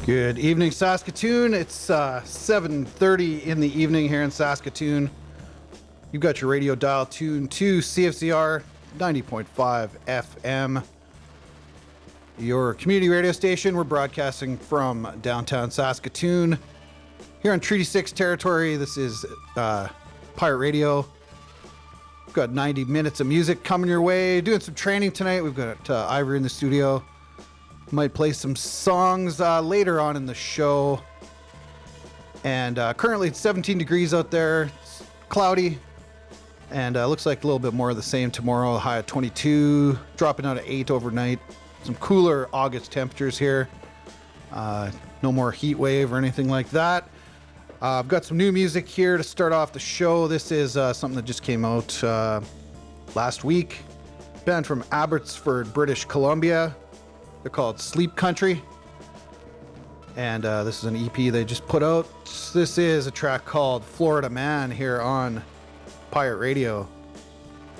Good evening, Saskatoon. It's 7:30 in the evening here in Saskatoon. You've got your radio dial tuned to CFCR 90.5 FM, your community radio station. We're broadcasting from downtown Saskatoon here on Treaty 6 territory. This is Pirate Radio. We've got 90 minutes of music coming your way. Doing some training tonight. We've got Ivory in the studio. Might play some songs later on in the show. And currently it's 17 degrees out there. It's cloudy. And looks like a little bit more of the same tomorrow. High at 22, dropping out at 8 overnight. Some cooler August temperatures here. No more heat wave or anything like that. I've got some new music here to start off the show. This is something that just came out last week. Band from Abbotsford, British Columbia. They're called Sleep Country. And this is an EP they just put out. This is a track called Florida Man here on Pirate Radio.